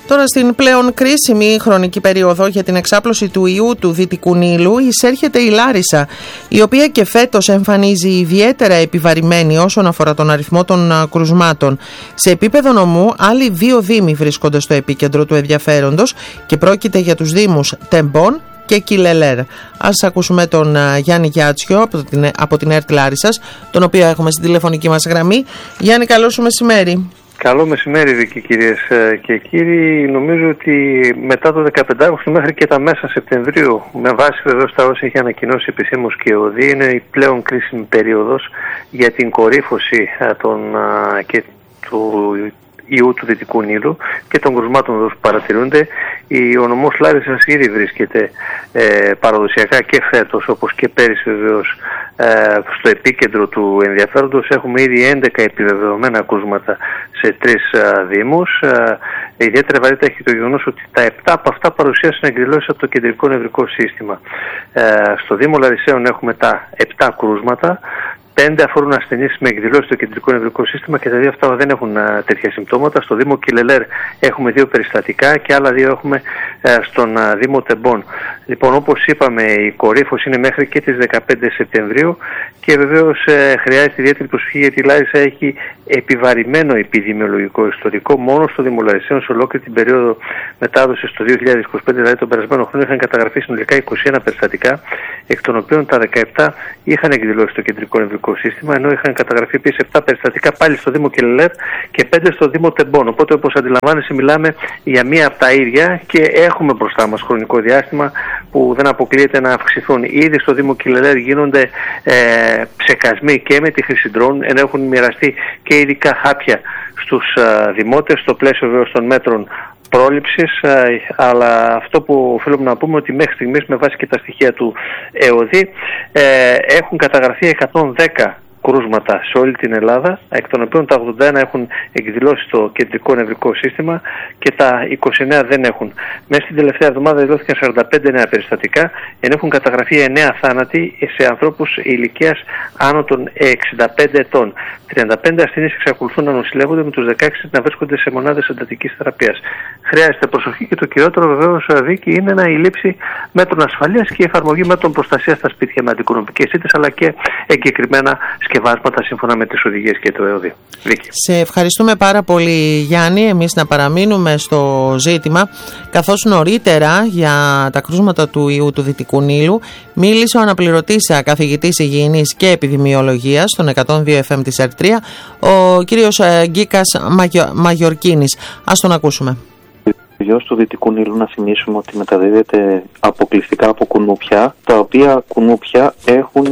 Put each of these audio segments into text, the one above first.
Τώρα στην πλέον κρίσιμη χρονική περίοδο για την εξάπλωση του ιού του Δυτικού Νείλου εισέρχεται η Λάρισα, η οποία και φέτος εμφανίζει ιδιαίτερα επιβαρημένη όσον αφορά τον αριθμό των κρουσμάτων. Σε επίπεδο νομού, άλλοι 2 δήμοι βρίσκονται στο επίκεντρο του ενδιαφέροντος και πρόκειται για τους δήμους Τεμπών και Κιλελέρ. Ας ακούσουμε τον Γιάννη Γιάτσιο από την ΕΡΤ Λάρισσας, τον οποίο έχουμε στην τηλεφωνική μας γραμμή. Γιάννη, καλό σου μεσημέρι. Καλό μεσημέρι, Βίκη, κυρίες και κύριοι. Νομίζω ότι μετά το 15 Αύγουστο μέχρι και τα μέσα Σεπτεμβρίου, με βάση βεβαίως τα όσα έχει ανακοινώσει επισήμως και ο ΟΔΗ, είναι η πλέον κρίσιμη περίοδος για την κορύφωση και του ιού του Δυτικού Νείλου και των κρουσμάτων που παρατηρούνται. Ο νομός Λάρισσας ήδη βρίσκεται παραδοσιακά και φέτος, όπως και πέρυσι βεβαίως, στο επίκεντρο του ενδιαφέροντος. Έχουμε ήδη 11 επιβεβαιωμένα κρούσματα σε 3 δήμους. Ιδιαίτερα βαρύτητα έχει το γεγονός ότι τα 7 από αυτά παρουσίασαν εκδηλώσεις από το κεντρικό νευρικό σύστημα. Στο Δήμο Λαρισαίων έχουμε τα 7 κρούσματα. 5 αφορούν ασθενείς με εκδηλώσεις στο κεντρικό νευρικό σύστημα και τα 2 αυτά δεν έχουν τέτοια συμπτώματα. Στο Δήμο Κιλελέρ έχουμε 2 περιστατικά και άλλα 2 έχουμε στον Δήμο Τεμπών. Λοιπόν, όπως είπαμε, η κορύφωση είναι μέχρι και τις 15 Σεπτεμβρίου και βεβαίως χρειάζεται ιδιαίτερη προσοχή, γιατί η Λάρισα έχει επιβαρημένο επιδημιολογικό ιστορικό. Μόνο στο Δήμο Λαρισαίων, σε ολόκληρη την περίοδο μετάδοσης το 2025, δηλαδή τον περασμένο χρόνο, είχαν καταγραφεί συνολικά 21 περιστατικά, εκ των οποίων τα 17 είχαν εκδηλώσει στο κεντρικό νευρικό σύστημα, ενώ είχαν καταγραφεί επίσης 7 περιστατικά πάλι στο Δήμο Κιλελέρ και 5 στο Δήμο Τεμπών. Οπότε, όπως αντιλαμβάνεσαι, μιλάμε για μία από τα ίδια και έχουμε μπροστά μας χρονικό διάστημα που δεν αποκλείεται να αυξηθούν. Ήδη στο Δήμο Κιλελέρ γίνονται ψεκασμοί και με τη χρήση ντρόουν, ενώ έχουν μοιραστεί και ειδικά χάπια στους δημότες, στο πλαίσιο βεβαίως των μέτρων πρόληψης, αλλά αυτό που οφείλουμε να πούμε ότι μέχρι στιγμής, με βάση και τα στοιχεία του ΕΟΔΗ, έχουν καταγραφεί 110 κρούσματα σε όλη την Ελλάδα, εκ των οποίων τα 81 έχουν εκδηλώσει το κεντρικό νευρικό σύστημα και τα 29 δεν έχουν. Μέσα στην τελευταία εβδομάδα δηλώθηκαν 45 νέα περιστατικά, ενώ έχουν καταγραφεί 9 θάνατοι σε ανθρώπους ηλικίας άνω των 65 ετών. 35 ασθενείς εξακολουθούν να νοσηλεύονται, με τους 16 να βρίσκονται σε μονάδες εντατικής θεραπείας. Χρειάζεται προσοχή και το κυριότερο βεβαίως, Βίκη, είναι η λήψη μέτρων ασφαλείας και η εφαρμογή μέτρων προστασίας στα σπίτια με αντικονομικές ήττες, αλλά και εγκεκριμένα σκευάσματα σύμφωνα με τις οδηγίες και το ΕΟΔΗ. Σε ευχαριστούμε πάρα πολύ, Γιάννη. Εμείς να παραμείνουμε στο ζήτημα, καθώς νωρίτερα για τα κρούσματα του ιού του Δυτικού Νείλου μίλησε ο αναπληρωτής καθηγητής υγιεινής και επιδημιολογίας στον 102 FM της ΕΡΤ3, ο κύριος Γκίκας Μαγιορκίνης. Ας τον ακούσουμε. Ο ιός του Δυτικού Νείλου, να θυμίσουμε ότι μεταδίδεται αποκλειστικά από κουνούπια, τα οποία κουνούπια έχουν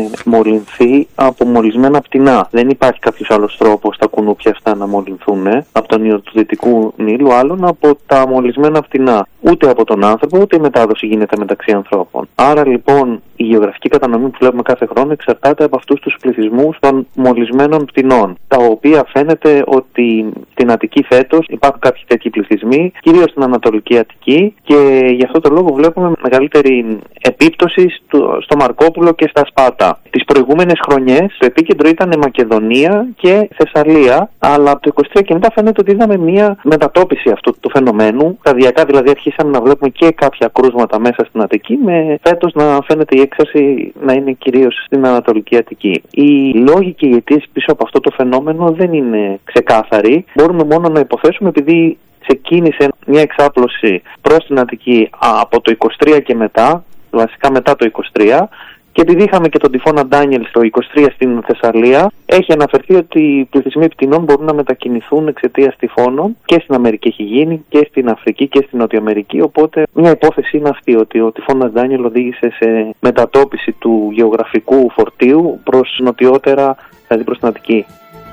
μολυνθεί από μολυσμένα πτηνά. Δεν υπάρχει κάποιος άλλος τρόπος τα κουνούπια αυτά να μολυνθούν από τον ιό του Δυτικού Νείλου, άλλον από τα μολυσμένα πτηνά. Ούτε από τον άνθρωπο, ούτε η μετάδοση γίνεται μεταξύ ανθρώπων. Άρα λοιπόν η γεωγραφική κατανομή που βλέπουμε κάθε χρόνο εξαρτάται από αυτούς τους πληθυσμούς των μολυσμένων πτηνών, τα οποία φαίνεται ότι στην Αττική φέτος υπάρχουν κάποιοι τέτοιοι πληθυσμοί, κυρίως στην Ανατολική Αττική, και γι' αυτό το λόγο βλέπουμε μεγαλύτερη επίπτωση στο Μαρκόπουλο και στα Σπάτα. Τις προηγούμενες χρονιές το επίκεντρο ήταν Μακεδονία και Θεσσαλία, αλλά από το 23 και μετά φαίνεται ότι είδαμε μια μετατόπιση αυτού του φαινομένου. Σταδιακά δηλαδή αρχίσαμε να βλέπουμε και κάποια κρούσματα μέσα στην Αττική, με φέτος να φαίνεται η έξαρση να είναι κυρίως στην Ανατολική Αττική. Οι λόγοι και οι αιτίες πίσω από αυτό το φαινόμενο δεν είναι ξεκάθαροι. Μπορούμε μόνο να υποθέσουμε, επειδή ξεκίνησε μια εξάπλωση προς την Αττική από το 23 και μετά, βασικά μετά το 23, και επειδή είχαμε και τον τυφώνα Ντάνιελ το 23 στην Θεσσαλία, έχει αναφερθεί ότι οι πληθυσμοί πτηνών μπορούν να μετακινηθούν εξαιτίας τυφώνων, και στην Αμερική έχει γίνει, και στην Αφρική και στην Νότια Αμερική. Οπότε μια υπόθεση είναι αυτή, ότι ο τυφώνας Ντάνιελ οδήγησε σε μετατόπιση του γεωγραφικού φορτίου προς νοτιότερα, δηλαδή προς την Αττική.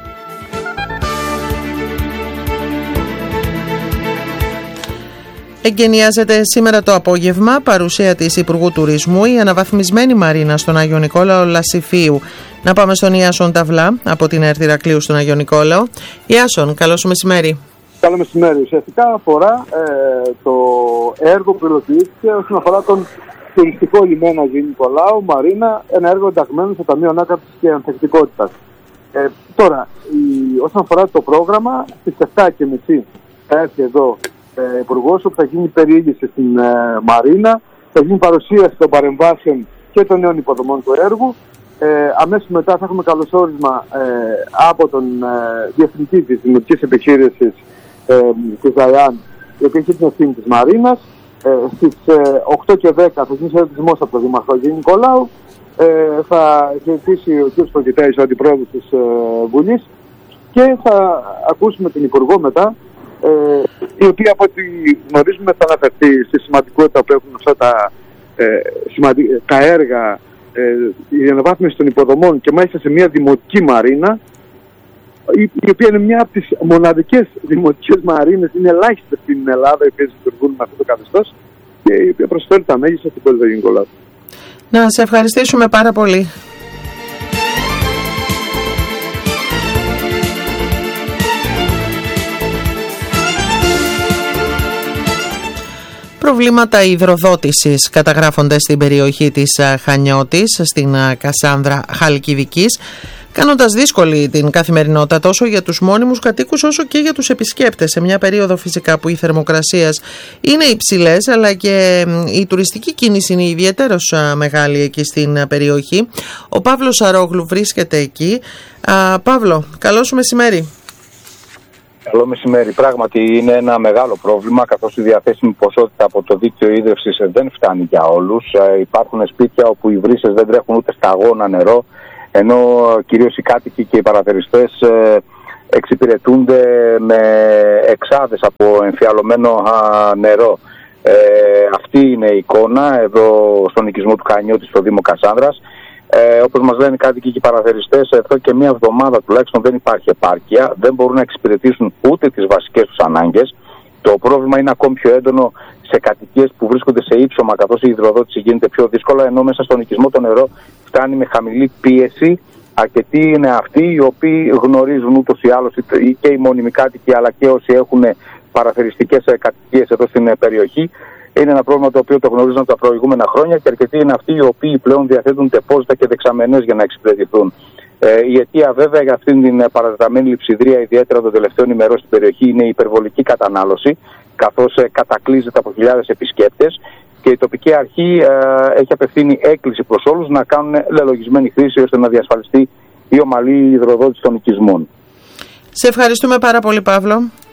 Εγκαινιάζεται σήμερα το απόγευμα, παρουσία της Υπουργού Τουρισμού, η αναβαθμισμένη μαρίνα στον Άγιο Νικόλαο Λασιφίου. Να πάμε στον Ιάσον Ταβλά από την ΕΡΤ Ηρακλείου στον Άγιο Νικόλαο. Ιάσον, καλό σου μεσημέρι. Καλό μεσημέρι. Ουσιαστικά αφορά το έργο που υλοποιήθηκε όσον αφορά τον τουριστικό λιμένα Αγίου Νικολάου, Μαρίνα, ένα έργο ενταγμένο στο Ταμείο Ανάκαμψης και Ανθεκτικότητας. Τώρα, όσον αφορά το πρόγραμμα, στις 7.30 θα έρθει εδώ υπουργός, όπου θα γίνει περιήγηση στην Μαρίνα, θα γίνει παρουσίαση των παρεμβάσεων και των νέων υποδομών του έργου. Αμέσως μετά θα έχουμε καλωσόρισμα από τον διευθυντή της Δημοτικής Επιχείρησης της ΔΑΙΑΝ, η οποία έχει την ευθύνη της Μαρίνας. Στις 8 και 10 θα γίνει ερωτισμός από τον Δήμαρχο Αγίου Νικολάου. Θα χαιρετήσει ο κ. Προκητάης, ο αντιπρόεδρος της Βουλής, και θα ακούσουμε την Υπουργό μετά, η οποία από ό,τι γνωρίζουμε θα αναφερθεί στη σημαντικότητα που έχουν αυτά τα έργα, η αναβάθμιση των υποδομών, και μάλιστα σε μια δημοτική μαρίνα, η οποία είναι μια από τις μοναδικές δημοτικές μαρίνες, είναι ελάχιστες στην Ελλάδα οι οποίες λειτουργούν με αυτό το καθεστώς, και η οποία προσφέρει τα μέγιστα στην πόλη του Αγίου Νικολάου. Να σε ευχαριστήσουμε πάρα πολύ. Προβλήματα υδροδότησης καταγράφονται στην περιοχή της Χανιώτης, στην Κασάνδρα Χαλκιδικής, κάνοντας δύσκολη την καθημερινότητα τόσο για τους μόνιμους κατοίκους όσο και για τους επισκέπτες, σε μια περίοδο φυσικά που οι θερμοκρασίες είναι υψηλές, αλλά και η τουριστική κίνηση είναι ιδιαίτερως μεγάλη εκεί στην περιοχή. Ο Παύλος Αρόγλου βρίσκεται εκεί. Παύλο, καλό σου μεσημέρι. Καλό μεσημέρι. Πράγματι είναι ένα μεγάλο πρόβλημα, καθώς η διαθέσιμη ποσότητα από το δίκτυο ίδρυυσης δεν φτάνει για όλους. Υπάρχουν σπίτια όπου οι βρύσες δεν τρέχουν ούτε σταγόνα νερό, ενώ κυρίως οι κάτοικοι και οι παραθεριστές εξυπηρετούνται με εξάδες από εμφιαλωμένο νερό. Αυτή είναι η εικόνα εδώ στον οικισμό του Χανιώτη στο Δήμο Κασάνδρας. Όπως μας λένε οι κάτοικοι και οι παραθεριστές, εδώ και μία εβδομάδα τουλάχιστον δεν υπάρχει επάρκεια, δεν μπορούν να εξυπηρετήσουν ούτε τις βασικές τους ανάγκες. Το πρόβλημα είναι ακόμη πιο έντονο σε κατοικίες που βρίσκονται σε ύψωμα, καθώς η υδροδότηση γίνεται πιο δύσκολα, ενώ μέσα στον οικισμό το νερό φτάνει με χαμηλή πίεση. Αρκετοί είναι αυτοί οι οποίοι γνωρίζουν ούτως ή άλλως, και οι μόνιμοι κάτοικοι αλλά και όσοι έχουν παραθεριστικές κατοικίες εδώ στην περιοχή. Είναι ένα πρόβλημα το οποίο το γνωρίζουν τα προηγούμενα χρόνια, και αρκετοί είναι αυτοί οι οποίοι πλέον διαθέτουν τεπόζιτα και δεξαμενές για να εξυπηρετηθούν. Η αιτία βέβαια για αυτήν την παρατεταμένη λειψιδρία, ιδιαίτερα των τελευταίων ημερών στην περιοχή, είναι η υπερβολική κατανάλωση, καθώς κατακλείζεται από χιλιάδες επισκέπτες, και η τοπική αρχή έχει απευθύνει έκκληση προς όλους να κάνουν λελογισμένη χρήση ώστε να διασφαλιστεί η ομαλή υδροδότηση των οικισμών. Σε ευχαριστούμε πάρα πολύ, Παύλο.